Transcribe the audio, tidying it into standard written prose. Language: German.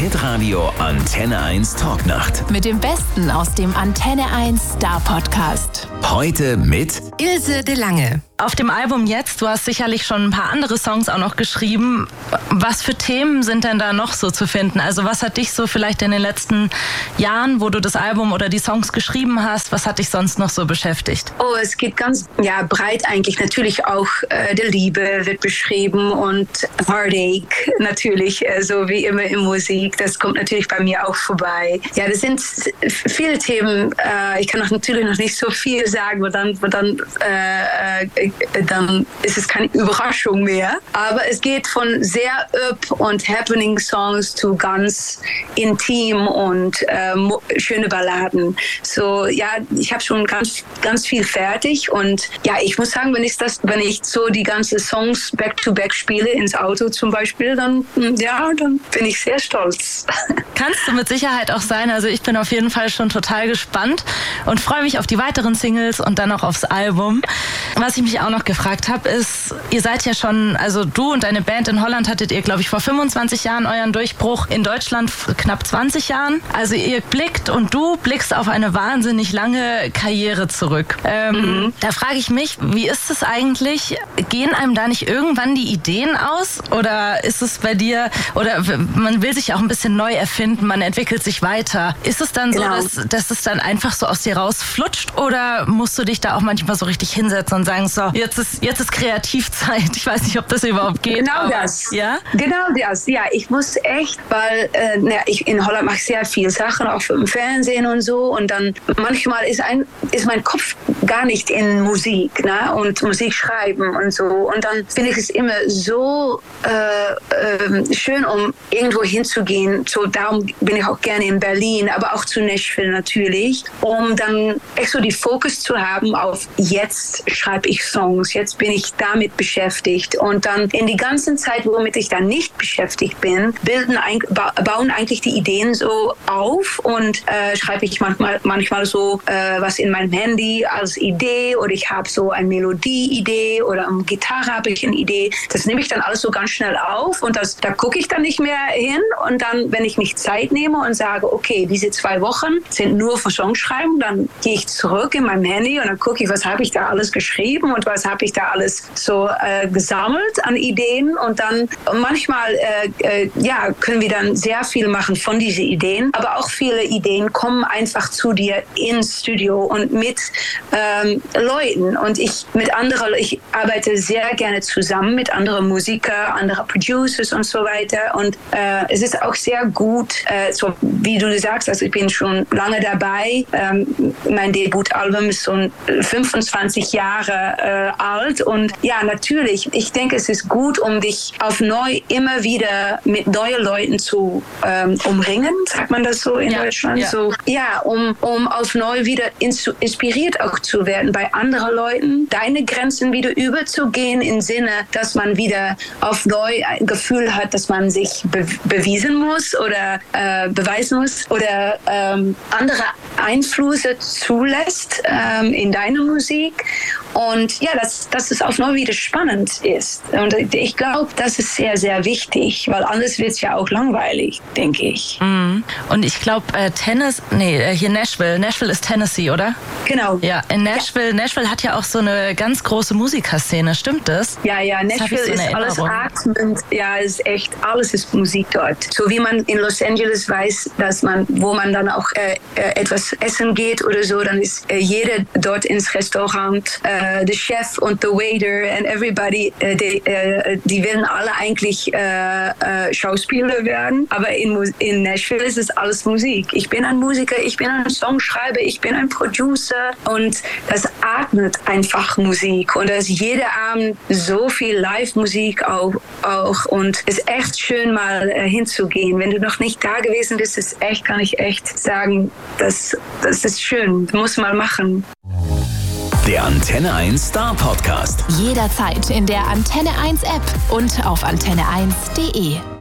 Hitradio Antenne 1 Talknacht. Mit dem Besten aus dem Antenne 1 Star Podcast. Heute mit Ilse de Lange. Auf dem Album jetzt, du hast sicherlich schon ein paar andere Songs auch noch geschrieben. Was für Themen sind denn da noch so zu finden? Also was hat dich so vielleicht in den letzten Jahren, wo du das Album oder die Songs geschrieben hast, was hat dich sonst noch so beschäftigt? Oh, es geht ganz breit eigentlich. Natürlich auch die Liebe wird beschrieben und Heartache natürlich, so wie immer in Musik. Das kommt natürlich bei mir auch vorbei. Ja, das sind viele Themen. Ich kann natürlich noch nicht so viel sagen, weil dann ist es keine Überraschung mehr. Aber es geht von sehr up und happening Songs zu ganz intim und schöne Balladen. So, ja, ich habe schon ganz viel fertig und ja, ich muss sagen, wenn ich so die ganzen Songs back-to-back spiele, ins Auto zum Beispiel, dann bin ich sehr stolz. Kannst du mit Sicherheit auch sein. Also ich bin auf jeden Fall schon total gespannt und freue mich auf die weiteren Singles und dann auch aufs Album. Was ich mich auch noch gefragt habe, ist, ihr seid ja schon, also du und deine Band in Holland hattet ihr, glaube ich, vor 25 Jahren euren Durchbruch, in Deutschland knapp 20 Jahren. Also ihr du blickst auf eine wahnsinnig lange Karriere zurück. Da frage ich mich, wie ist es eigentlich? Gehen einem da nicht irgendwann die Ideen aus? Oder ist es bei dir, oder man will sich auch ein bisschen neu erfinden, man entwickelt sich weiter. Ist es dann so, dass es dann einfach so aus dir rausflutscht? Oder musst du dich da auch manchmal so richtig hinsetzen und sagen, so, jetzt ist Kreativzeit. Ich weiß nicht, ob das überhaupt geht. Genau das. Ja? Genau das. Ja, ich muss echt, weil ich in Holland mache sehr viele Sachen, auch im Fernsehen und so. Und dann manchmal ist mein Kopf gar nicht in Musik, ne? Und Musik schreiben und so. Und dann finde ich es immer so schön, um irgendwo hinzugehen. So, darum bin ich auch gerne in Berlin, aber auch zu Nashville natürlich, um dann echt so die Fokus zu haben auf jetzt schreibe ich Songs, jetzt bin ich damit beschäftigt. Und dann in die ganze Zeit, womit ich dann nicht beschäftigt bin, bauen eigentlich die Ideen so auf und schreibe ich manchmal so was in meinem Handy als Idee oder ich habe so eine Melodie-Idee oder eine Gitarre habe ich eine Idee. Das nehme ich dann alles so ganz schnell auf und da gucke ich dann nicht mehr hin und dann, wenn ich mich Zeit nehme und sage, okay, diese 2 Wochen sind nur für Songschreiben, dann gehe ich zurück in mein Handy und dann gucke ich, was habe ich da alles geschrieben und was habe ich da alles so gesammelt an Ideen und dann manchmal können wir dann sehr viel machen von diesen Ideen, aber auch viele Ideen kommen einfach zu dir ins Studio und mit Leuten und ich arbeite sehr gerne zusammen mit anderen Musikern, anderen Producers und so weiter und es ist auch sehr gut, so wie du sagst, also ich bin schon lange dabei, mein Debutalbum ist so 25 Jahre alt und ja, natürlich, ich denke, es ist gut, um dich auf neu immer wieder mit neuen Leuten zu umringen, sagt man das so in Deutschland? Ja. So, ja, um auf neu wieder inspiriert auch zu werden bei anderen Leuten, deine Grenzen wieder überzugehen im Sinne, dass man wieder auf neu ein Gefühl hat, dass man sich beweisen muss oder beweisen muss oder andere Einflüsse zulässt in deine Musik und ja, dass es auf neu wieder spannend ist und ich glaube, das ist sehr, sehr wichtig, weil anders wird es ja auch langweilig, denke ich. Und ich glaube, hier Nashville ist Tennessee, oder? Genau. Ja, in Nashville. Ja. Nashville hat ja auch so eine ganz große Musikerszene, stimmt das? Ja, Nashville so ist alles atmend. Ja, ist echt, alles ist Musik dort. So wie man in Los Angeles weiß, wo man dann auch etwas essen geht oder so, dann ist jeder dort ins Restaurant, der Chef und der Waiter and everybody, die werden alle eigentlich Schauspieler werden, aber in Nashville ist es alles Musik. Ich bin ein Musiker, ich bin ein Songschreiber, ich bin ein Producer und das atmet einfach Musik und da ist jeder Abend so viel Live-Musik auch und es ist echt schön mal hinzugehen. Wenn du noch nicht da gewesen bist, kann ich echt sagen, das ist schön, muss mal machen. Der Antenne 1 Star Podcast. Jederzeit in der Antenne 1 App und auf antenne1.de.